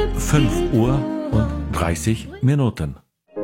5:30 Uhr.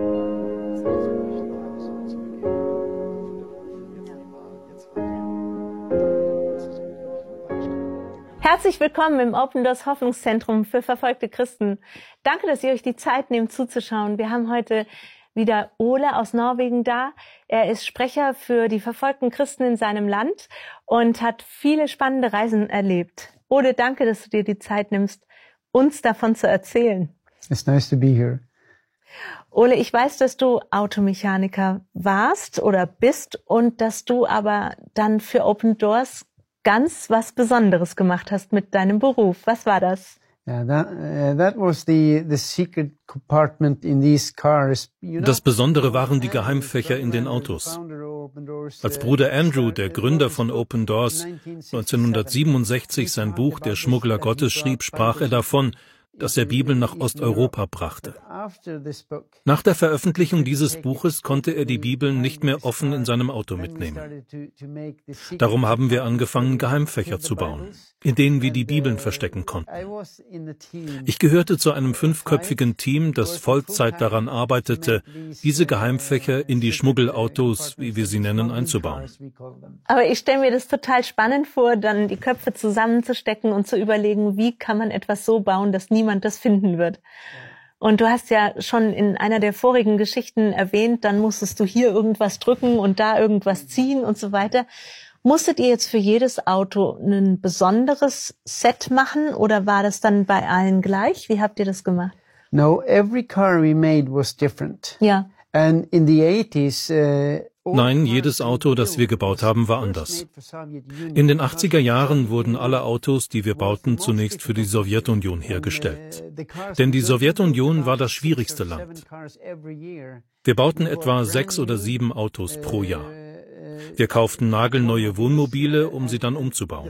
Herzlich willkommen im Open Doors Hoffnungszentrum für verfolgte Christen. Danke, dass ihr euch die Zeit nehmt zuzuschauen. Wir haben heute wieder Ole aus Norwegen da. Er ist Sprecher für die verfolgten Christen in seinem Land und hat viele spannende Reisen erlebt. Ole, danke, dass du dir die Zeit nimmst, uns davon zu erzählen. It's nice to be here. Ole, ich weiß, dass du Automechaniker warst oder bist und dass du aber dann für Open Doors ganz was Besonderes gemacht hast mit deinem Beruf. Was war das? That was the secret compartment in these cars. Das Besondere waren die Geheimfächer in den Autos. Als Bruder Andrew, der Gründer von Open Doors, 1967 sein Buch Der Schmuggler Gottes schrieb, sprach er davon, dass er Bibeln nach Osteuropa brachte. Nach der Veröffentlichung dieses Buches konnte er die Bibeln nicht mehr offen in seinem Auto mitnehmen. Darum haben wir angefangen, Geheimfächer zu bauen, in denen wir die Bibeln verstecken konnten. Ich gehörte zu einem 5-köpfigen Team, das Vollzeit daran arbeitete, diese Geheimfächer in die Schmuggelautos, wie wir sie nennen, einzubauen. Aber ich stelle mir das total spannend vor, dann die Köpfe zusammenzustecken und zu überlegen, wie kann man etwas so bauen, dass niemand das finden wird. Und du hast ja schon in einer der vorigen Geschichten erwähnt, dann musstest du hier irgendwas drücken und da irgendwas ziehen und so weiter. Musstet ihr jetzt für jedes Auto ein besonderes Set machen oder war das dann bei allen gleich? Wie habt ihr das gemacht? No, every car we made was different. Ja. And in the 80s, Nein, jedes Auto, das wir gebaut haben, war anders. In den 80er Jahren wurden alle Autos, die wir bauten, zunächst für die Sowjetunion hergestellt. Denn die Sowjetunion war das schwierigste Land. Wir bauten etwa 6 oder 7 Autos pro Jahr. Wir kauften nagelneue Wohnmobile, um sie dann umzubauen.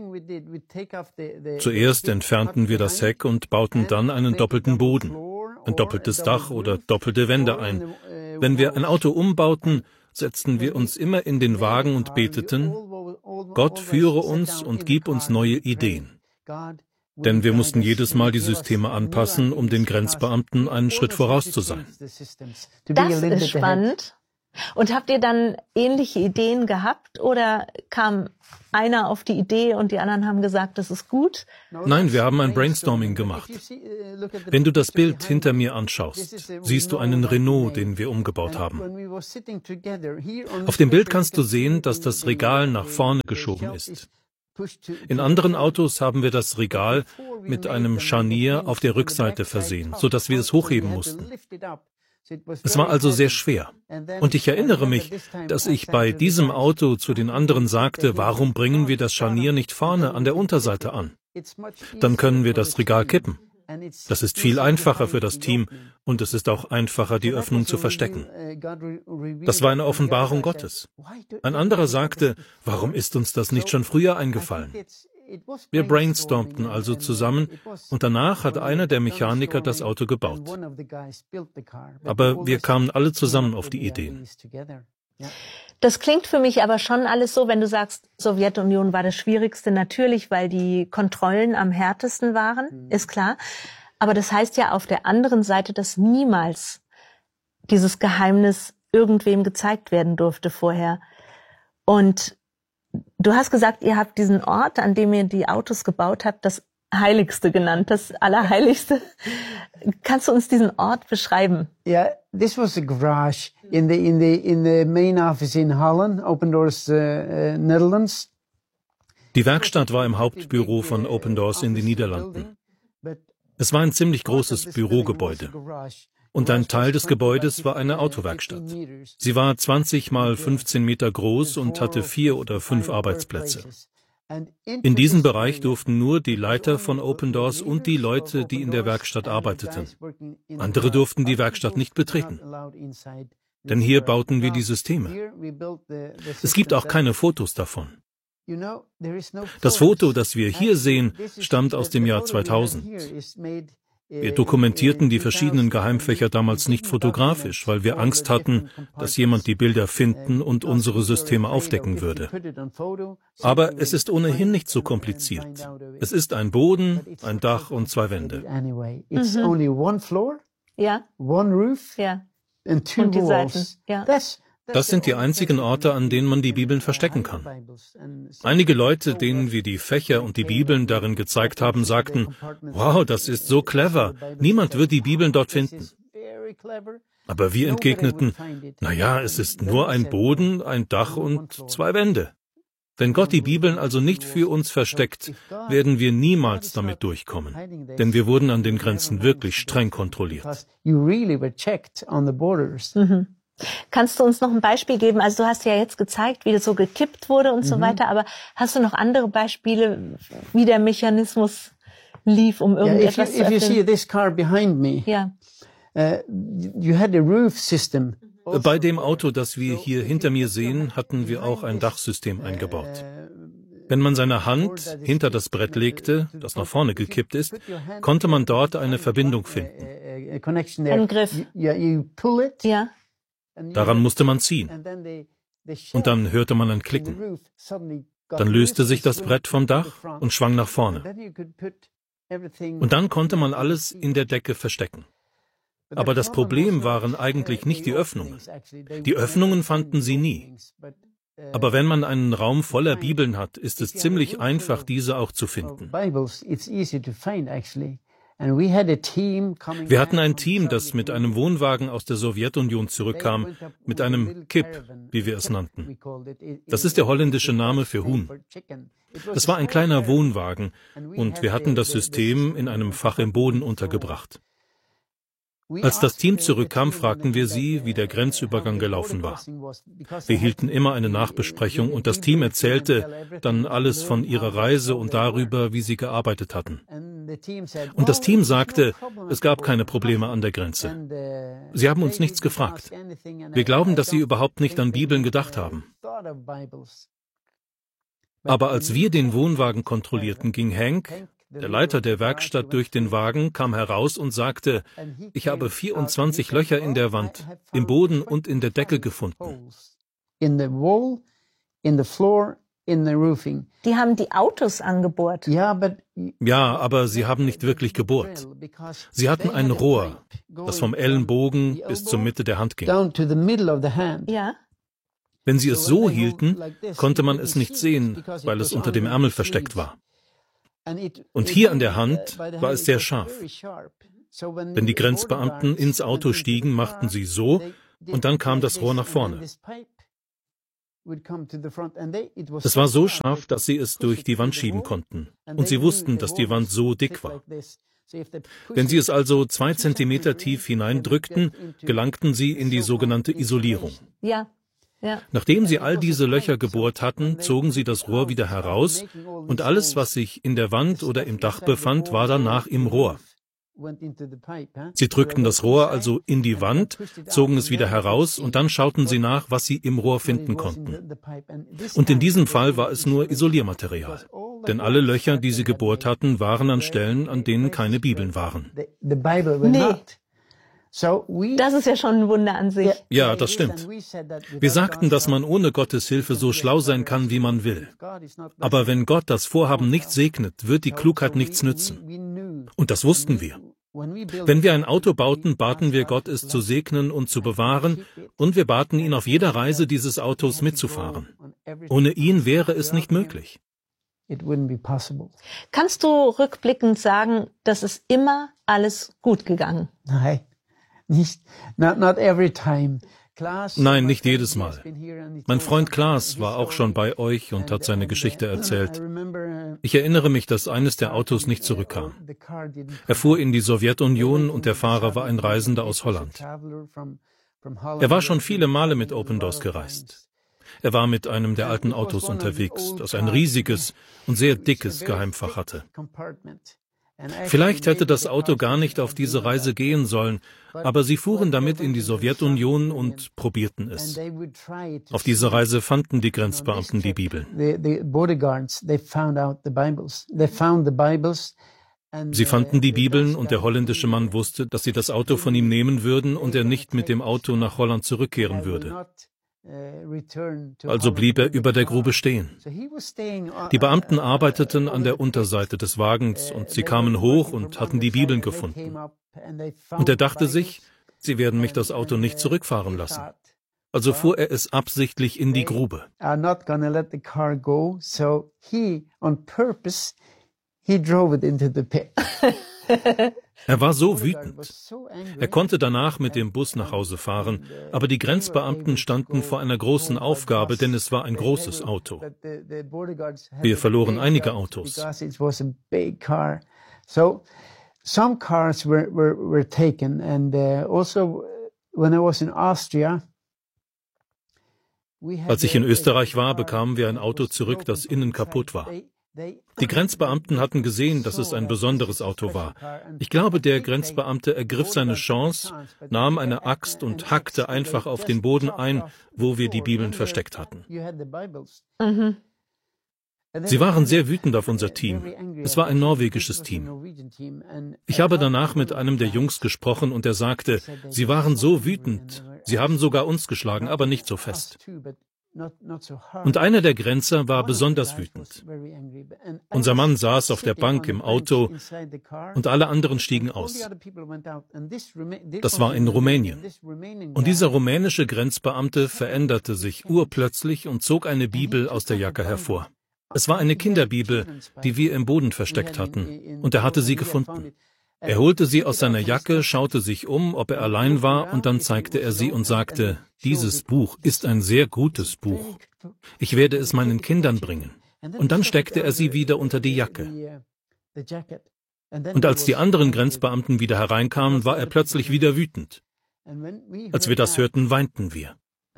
Zuerst entfernten wir das Heck und bauten dann einen doppelten Boden, ein doppeltes Dach oder doppelte Wände ein. Wenn wir ein Auto umbauten, setzten wir uns immer in den Wagen und beteten, Gott führe uns und gib uns neue Ideen. Denn wir mussten jedes Mal die Systeme anpassen, um den Grenzbeamten einen Schritt voraus zu sein. Das ist spannend. Und habt ihr dann ähnliche Ideen gehabt oder kam einer auf die Idee und die anderen haben gesagt, das ist gut? Nein, wir haben ein Brainstorming gemacht. Wenn du das Bild hinter mir anschaust, siehst du einen Renault, den wir umgebaut haben. Auf dem Bild kannst du sehen, dass das Regal nach vorne geschoben ist. In anderen Autos haben wir das Regal mit einem Scharnier auf der Rückseite versehen, sodass wir es hochheben mussten. Es war also sehr schwer. Und ich erinnere mich, dass ich bei diesem Auto zu den anderen sagte, warum bringen wir das Scharnier nicht vorne an der Unterseite an? Dann können wir das Regal kippen. Das ist viel einfacher für das Team und es ist auch einfacher, die Öffnung zu verstecken. Das war eine Offenbarung Gottes. Ein anderer sagte, warum ist uns das nicht schon früher eingefallen? Wir brainstormten also zusammen und danach hat einer der Mechaniker das Auto gebaut. Aber wir kamen alle zusammen auf die Ideen. Das klingt für mich aber schon alles so, wenn du sagst, Sowjetunion war das Schwierigste, natürlich, weil die Kontrollen am härtesten waren, ist klar. Aber das heißt ja auf der anderen Seite, dass niemals dieses Geheimnis irgendwem gezeigt werden durfte vorher. Und du hast gesagt, ihr habt diesen Ort, an dem ihr die Autos gebaut habt, das Heiligste genannt, das Allerheiligste. Kannst du uns diesen Ort beschreiben? Yeah, this was a garage in the main office in Holland, Open Doors, Netherlands. Die Werkstatt war im Hauptbüro von Open Doors in den Niederlanden. Es war ein ziemlich großes Bürogebäude. Und ein Teil des Gebäudes war eine Autowerkstatt. Sie war 20 mal 15 Meter groß und hatte 4 oder 5 Arbeitsplätze. In diesem Bereich durften nur die Leiter von Open Doors und die Leute, die in der Werkstatt arbeiteten. Andere durften die Werkstatt nicht betreten. Denn hier bauten wir die Systeme. Es gibt auch keine Fotos davon. Das Foto, das wir hier sehen, stammt aus dem Jahr 2000. Wir dokumentierten die verschiedenen Geheimfächer damals nicht fotografisch, weil wir Angst hatten, dass jemand die Bilder finden und unsere Systeme aufdecken würde. Aber es ist ohnehin nicht so kompliziert. Es ist ein Boden, ein Dach und 2 Wände. Ja. Ja. Und die Seiten. Ja. Das sind die einzigen Orte, an denen man die Bibeln verstecken kann. Einige Leute, denen wir die Fächer und die Bibeln darin gezeigt haben, sagten, wow, das ist so clever, niemand wird die Bibeln dort finden. Aber wir entgegneten, naja, es ist nur ein Boden, ein Dach und 2 Wände. Wenn Gott die Bibeln also nicht für uns versteckt, werden wir niemals damit durchkommen. Denn wir wurden an den Grenzen wirklich streng kontrolliert. Mhm. Kannst du uns noch ein Beispiel geben? Also du hast ja jetzt gezeigt, wie das so gekippt wurde und so weiter, aber hast du noch andere Beispiele, wie der Mechanismus lief, um irgendetwas zu öffnen? If you see this car behind me, you had a roof system. Bei dem Auto, das wir hier hinter mir sehen, hatten wir auch ein Dachsystem eingebaut. Wenn man seine Hand hinter das Brett legte, das nach vorne gekippt ist, konnte man dort eine Verbindung finden. Ein Griff. Ja. Daran musste man ziehen. Und dann hörte man ein Klicken. Dann löste sich das Brett vom Dach und schwang nach vorne. Und dann konnte man alles in der Decke verstecken. Aber das Problem waren eigentlich nicht die Öffnungen. Die Öffnungen fanden sie nie. Aber wenn man einen Raum voller Bibeln hat, ist es ziemlich einfach, diese auch zu finden. Wir hatten ein Team, das mit einem Wohnwagen aus der Sowjetunion zurückkam, mit einem Kip, wie wir es nannten. Das ist der holländische Name für Huhn. Das war ein kleiner Wohnwagen und wir hatten das System in einem Fach im Boden untergebracht. Als das Team zurückkam, fragten wir sie, wie der Grenzübergang gelaufen war. Wir hielten immer eine Nachbesprechung und das Team erzählte dann alles von ihrer Reise und darüber, wie sie gearbeitet hatten. Und das Team sagte, es gab keine Probleme an der Grenze. Sie haben uns nichts gefragt. Wir glauben, dass sie überhaupt nicht an Bibeln gedacht haben. Aber als wir den Wohnwagen kontrollierten, ging Hank, der Leiter der Werkstatt, durch den Wagen, kam heraus und sagte, ich habe 24 Löcher in der Wand, im Boden und in der Decke gefunden. Die haben die Autos angebohrt. Ja, aber sie haben nicht wirklich gebohrt. Sie hatten ein Rohr, das vom Ellenbogen bis zur Mitte der Hand ging. Ja. Wenn sie es so hielten, konnte man es nicht sehen, weil es unter dem Ärmel versteckt war. Und hier an der Hand war es sehr scharf. Wenn die Grenzbeamten ins Auto stiegen, machten sie so, und dann kam das Rohr nach vorne. Es war so scharf, dass sie es durch die Wand schieben konnten. Und sie wussten, dass die Wand so dick war. Wenn sie es also 2 Zentimeter tief hineindrückten, gelangten sie in die sogenannte Isolierung. Ja. Ja. Nachdem sie all diese Löcher gebohrt hatten, zogen sie das Rohr wieder heraus und alles, was sich in der Wand oder im Dach befand, war danach im Rohr. Sie drückten das Rohr also in die Wand, zogen es wieder heraus und dann schauten sie nach, was sie im Rohr finden konnten. Und in diesem Fall war es nur Isoliermaterial. Denn alle Löcher, die sie gebohrt hatten, waren an Stellen, an denen keine Bibeln waren. Nee. Das ist ja schon ein Wunder an sich. Ja, das stimmt. Wir sagten, dass man ohne Gottes Hilfe so schlau sein kann, wie man will. Aber wenn Gott das Vorhaben nicht segnet, wird die Klugheit nichts nützen. Und das wussten wir. Wenn wir ein Auto bauten, baten wir Gott, es zu segnen und zu bewahren, und wir baten ihn, auf jeder Reise dieses Autos mitzufahren. Ohne ihn wäre es nicht möglich. Kannst du rückblickend sagen, dass es immer alles gut gegangen? Nein. Not every time. Nein, nicht jedes Mal. Mein Freund Klaas war auch schon bei euch und hat seine Geschichte erzählt. Ich erinnere mich, dass eines der Autos nicht zurückkam. Er fuhr in die Sowjetunion und der Fahrer war ein Reisender aus Holland. Er war schon viele Male mit Open Doors gereist. Er war mit einem der alten Autos unterwegs, das ein riesiges und sehr dickes Geheimfach hatte. Vielleicht hätte das Auto gar nicht auf diese Reise gehen sollen, aber sie fuhren damit in die Sowjetunion und probierten es. Auf dieser Reise fanden die Grenzbeamten die Bibeln. Sie fanden die Bibeln und der holländische Mann wusste, dass sie das Auto von ihm nehmen würden und er nicht mit dem Auto nach Holland zurückkehren würde. Also blieb er über der Grube stehen. Die Beamten arbeiteten an der Unterseite des Wagens und sie kamen hoch und hatten die Bibeln gefunden. Und er dachte sich, sie werden mich das Auto nicht zurückfahren lassen. Also fuhr er es absichtlich in die Grube. Er war so wütend. Er konnte danach mit dem Bus nach Hause fahren, aber die Grenzbeamten standen vor einer großen Aufgabe, denn es war ein großes Auto. Wir verloren einige Autos. Some cars were taken, and also when I was in Austria. Als ich in Österreich war, bekamen wir ein Auto zurück, das innen kaputt war. Die Grenzbeamten hatten gesehen, dass es ein besonderes Auto war. Ich glaube, der Grenzbeamte ergriff seine Chance, nahm eine Axt und hackte einfach auf den Boden ein, wo wir die Bibeln versteckt hatten. Mhm. Sie waren sehr wütend auf unser Team. Es war ein norwegisches Team. Ich habe danach mit einem der Jungs gesprochen und er sagte, sie waren so wütend. Sie haben sogar uns geschlagen, aber nicht so fest. Und einer der Grenzer war besonders wütend. Unser Mann saß auf der Bank im Auto und alle anderen stiegen aus. Das war in Rumänien. Und dieser rumänische Grenzbeamte veränderte sich urplötzlich und zog eine Bibel aus der Jacke hervor. Es war eine Kinderbibel, die wir im Boden versteckt hatten, und er hatte sie gefunden. Er holte sie aus seiner Jacke, schaute sich um, ob er allein war, und dann zeigte er sie und sagte, dieses Buch ist ein sehr gutes Buch. Ich werde es meinen Kindern bringen. Und dann steckte er sie wieder unter die Jacke. Und als die anderen Grenzbeamten wieder hereinkamen, war er plötzlich wieder wütend. Als wir das hörten, weinten wir.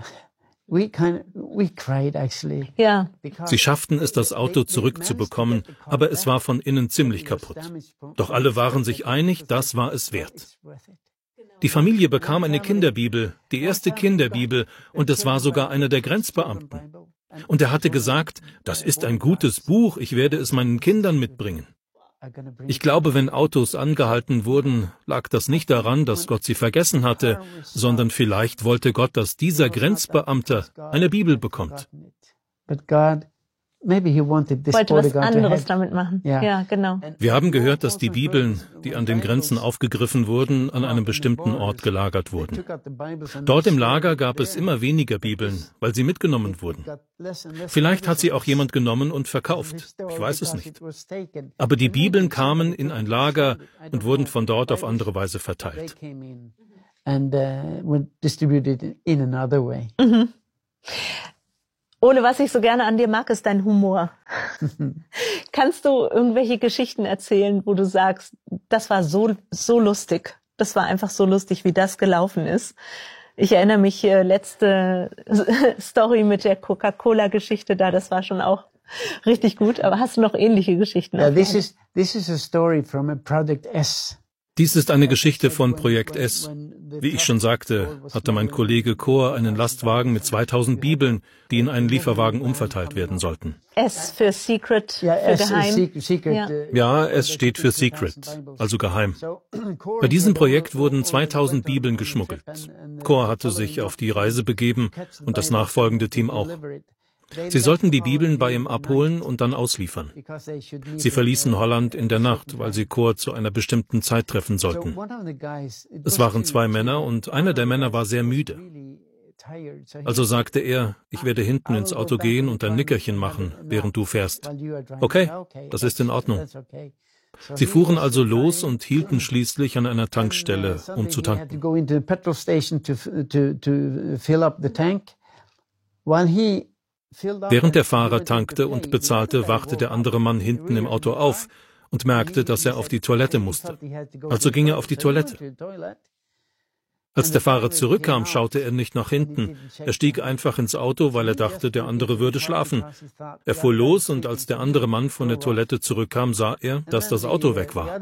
Ja. Sie schafften es, das Auto zurückzubekommen, aber es war von innen ziemlich kaputt. Doch alle waren sich einig, das war es wert. Die Familie bekam eine Kinderbibel, die erste Kinderbibel, und es war sogar einer der Grenzbeamten. Und er hatte gesagt, das ist ein gutes Buch, ich werde es meinen Kindern mitbringen. Ich glaube, wenn Autos angehalten wurden, lag das nicht daran, dass Gott sie vergessen hatte, sondern vielleicht wollte Gott, dass dieser Grenzbeamte eine Bibel bekommt. Wollte was anderes damit machen. Ja, genau. Wir haben gehört, dass die Bibeln, die an den Grenzen aufgegriffen wurden, an einem bestimmten Ort gelagert wurden. Dort im Lager gab es immer weniger Bibeln, weil sie mitgenommen wurden. Vielleicht hat sie auch jemand genommen und verkauft. Ich weiß es nicht. Aber die Bibeln kamen in ein Lager und wurden von dort auf andere Weise verteilt. Mhm. Ole, was ich so gerne an dir mag, ist dein Humor. Kannst du irgendwelche Geschichten erzählen, wo du sagst, das war so lustig. Das war einfach so lustig, wie das gelaufen ist. Ich erinnere mich, letzte Story mit der Coca-Cola-Geschichte da, das war schon auch richtig gut. Aber hast du noch ähnliche Geschichten? Yeah, this is a story from a Project S. Dies ist eine Geschichte von Projekt S. Wie ich schon sagte, hatte mein Kollege Cor einen Lastwagen mit 2000 Bibeln, die in einen Lieferwagen umverteilt werden sollten. S für Secret, für geheim. Ja, S steht für Secret, also geheim. Bei diesem Projekt wurden 2000 Bibeln geschmuggelt. Cor hatte sich auf die Reise begeben und das nachfolgende Team auch. Sie sollten die Bibeln bei ihm abholen und dann ausliefern. Sie verließen Holland in der Nacht, weil sie Cor zu einer bestimmten Zeit treffen sollten. Es waren 2 Männer und einer der Männer war sehr müde. Also sagte er, ich werde hinten ins Auto gehen und ein Nickerchen machen, während du fährst. Okay, das ist in Ordnung. Sie fuhren also los und hielten schließlich an einer Tankstelle, um zu tanken. Während der Fahrer tankte und bezahlte, wachte der andere Mann hinten im Auto auf und merkte, dass er auf die Toilette musste. Also ging er auf die Toilette. Als der Fahrer zurückkam, schaute er nicht nach hinten. Er stieg einfach ins Auto, weil er dachte, der andere würde schlafen. Er fuhr los und als der andere Mann von der Toilette zurückkam, sah er, dass das Auto weg war.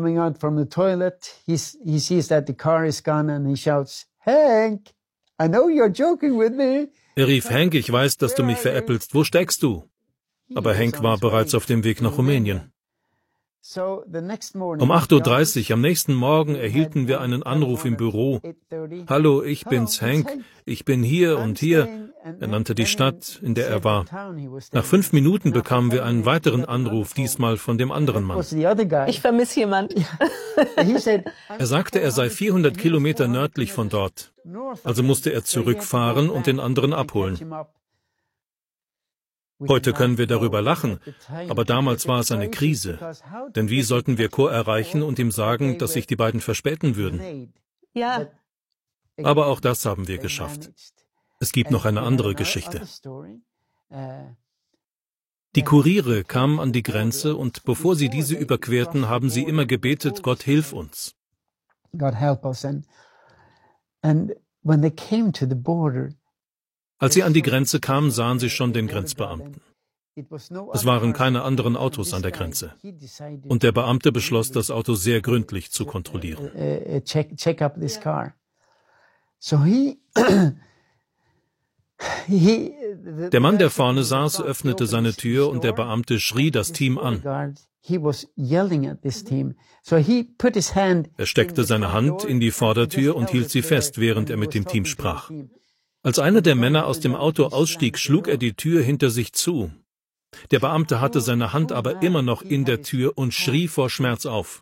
Er rief, Hank, ich weiß, dass du mich veräppelst. Wo steckst du? Aber Hank war bereits auf dem Weg nach Rumänien. Um 8:30 Uhr am nächsten Morgen erhielten wir einen Anruf im Büro. Hallo, ich bin's, Hank. Ich bin hier und hier. Er nannte die Stadt, in der er war. Nach 5 Minuten bekamen wir einen weiteren Anruf, diesmal von dem anderen Mann. Ich vermisse jemanden. Er sagte, er sei 400 Kilometer nördlich von dort. Also musste er zurückfahren und den anderen abholen. Heute können wir darüber lachen, aber damals war es eine Krise. Denn wie sollten wir Chor erreichen und ihm sagen, dass sich die beiden verspäten würden? Ja. Aber auch das haben wir geschafft. Es gibt noch eine andere Geschichte. Die Kuriere kamen an die Grenze und bevor sie diese überquerten, haben sie immer gebetet, Gott hilf uns. Als sie an die Grenze kamen, sahen sie schon den Grenzbeamten. Es waren keine anderen Autos an der Grenze. Und der Beamte beschloss, das Auto sehr gründlich zu kontrollieren. Der Mann, der vorne saß, öffnete seine Tür und der Beamte schrie das Team an. Er steckte seine Hand in die Vordertür und hielt sie fest, während er mit dem Team sprach. Als einer der Männer aus dem Auto ausstieg, schlug er die Tür hinter sich zu. Der Beamte hatte seine Hand aber immer noch in der Tür und schrie vor Schmerz auf.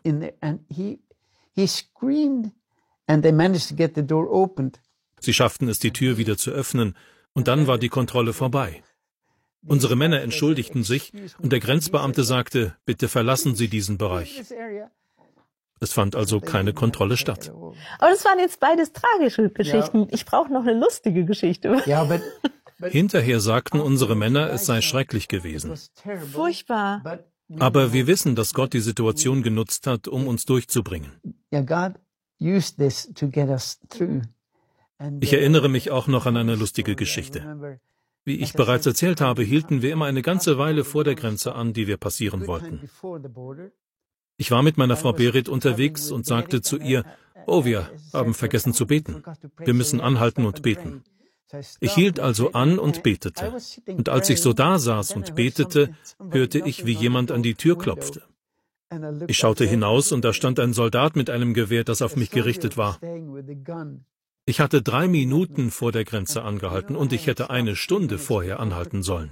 Sie schafften es, die Tür wieder zu öffnen, und dann war die Kontrolle vorbei. Unsere Männer entschuldigten sich, und der Grenzbeamte sagte, bitte verlassen Sie diesen Bereich. Es fand also keine Kontrolle statt. Aber das waren jetzt beides tragische Geschichten. Ich brauche noch eine lustige Geschichte. Hinterher sagten unsere Männer, es sei schrecklich gewesen. Furchtbar. Aber wir wissen, dass Gott die Situation genutzt hat, um uns durchzubringen. Ich erinnere mich auch noch an eine lustige Geschichte. Wie ich bereits erzählt habe, hielten wir immer eine ganze Weile vor der Grenze an, die wir passieren wollten. Ich war mit meiner Frau Berit unterwegs und sagte zu ihr, oh, wir haben vergessen zu beten. Wir müssen anhalten und beten. Ich hielt also an und betete. Und als ich so da saß und betete, hörte ich, wie jemand an die Tür klopfte. Ich schaute hinaus und da stand ein Soldat mit einem Gewehr, das auf mich gerichtet war. Ich hatte 3 Minuten vor der Grenze angehalten und ich hätte 1 Stunde vorher anhalten sollen.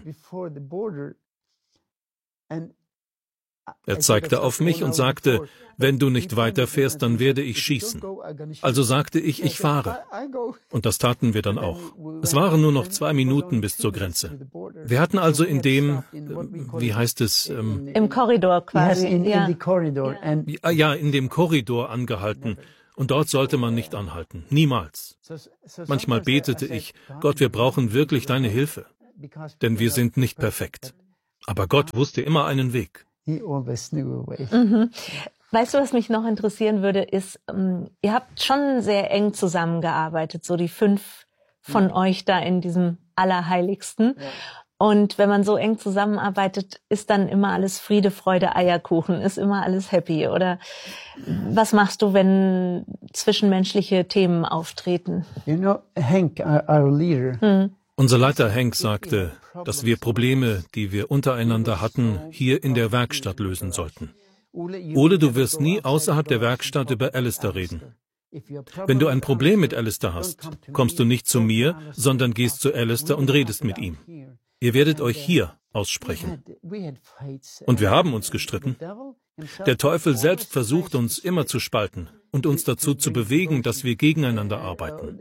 Er zeigte auf mich und sagte, wenn du nicht weiterfährst, dann werde ich schießen. Also sagte ich, ich fahre. Und das taten wir dann auch. Es waren nur noch 2 Minuten bis zur Grenze. Wir hatten also in dem, wie heißt es? Im Korridor quasi. In dem Korridor angehalten. Und dort sollte man nicht anhalten. Niemals. Manchmal betete ich, Gott, wir brauchen wirklich deine Hilfe. Denn wir sind nicht perfekt. Aber Gott wusste immer einen Weg. Weißt du, was mich noch interessieren würde, ist, ihr habt schon sehr eng zusammengearbeitet, so die 5 von euch da in diesem Allerheiligsten. Ja. Und wenn man so eng zusammenarbeitet, ist dann immer alles Friede, Freude, Eierkuchen, ist immer alles happy. Oder was machst du, wenn zwischenmenschliche Themen auftreten? Hank, our leader. Unser Leiter Hank sagte, dass wir Probleme, die wir untereinander hatten, hier in der Werkstatt lösen sollten. Ole, du wirst nie außerhalb der Werkstatt über Alistair reden. Wenn du ein Problem mit Alistair hast, kommst du nicht zu mir, sondern gehst zu Alistair und redest mit ihm. Ihr werdet euch hier aussprechen. Und wir haben uns gestritten. Der Teufel selbst versucht uns immer zu spalten und uns dazu zu bewegen, dass wir gegeneinander arbeiten.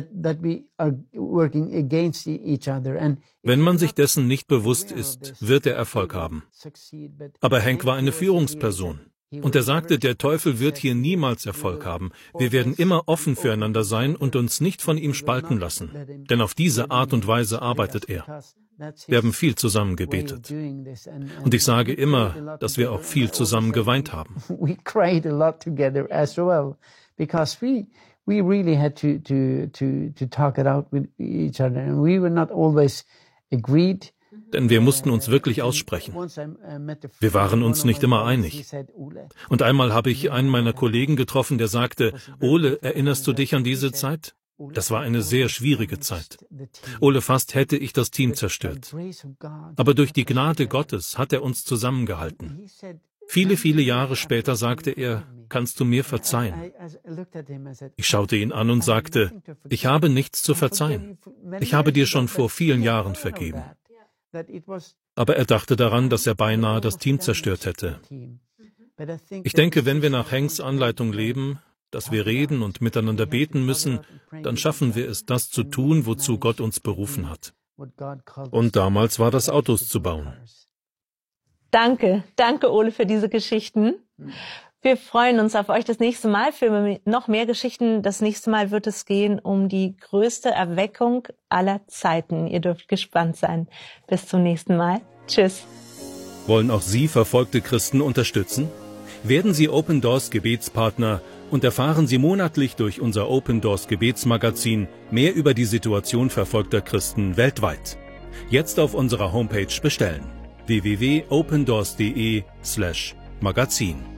Wenn man sich dessen nicht bewusst ist, wird er Erfolg haben. Aber Hank war eine Führungsperson. Und er sagte, der Teufel wird hier niemals Erfolg haben. Wir werden immer offen füreinander sein und uns nicht von ihm spalten lassen. Denn auf diese Art und Weise arbeitet er. Wir haben viel zusammen gebetet. Und ich sage immer, dass wir auch viel zusammen geweint haben. We cried a lot together as well, because we really had to talk it out with each other, and we were not always agreed. Denn wir mussten uns wirklich aussprechen. Wir waren uns nicht immer einig. Und einmal habe ich einen meiner Kollegen getroffen, der sagte, Ole, erinnerst du dich an diese Zeit? Das war eine sehr schwierige Zeit. Ole, fast hätte ich das Team zerstört. Aber durch die Gnade Gottes hat er uns zusammengehalten. Viele, viele Jahre später sagte er, kannst du mir verzeihen? Ich schaute ihn an und sagte, ich habe nichts zu verzeihen. Ich habe dir schon vor vielen Jahren vergeben. Aber er dachte daran, dass er beinahe das Team zerstört hätte. Ich denke, wenn wir nach Hanks Anleitung leben, dass wir reden und miteinander beten müssen, dann schaffen wir es, das zu tun, wozu Gott uns berufen hat. Und damals war das, Autos zu bauen. Danke, Ole, für diese Geschichten. Wir freuen uns auf euch das nächste Mal für noch mehr Geschichten. Das nächste Mal wird es gehen um die größte Erweckung aller Zeiten. Ihr dürft gespannt sein. Bis zum nächsten Mal. Tschüss. Wollen auch Sie verfolgte Christen unterstützen? Werden Sie Open Doors Gebetspartner und erfahren Sie monatlich durch unser Open Doors Gebetsmagazin mehr über die Situation verfolgter Christen weltweit. Jetzt auf unserer Homepage bestellen: www.opendoors.de/magazin.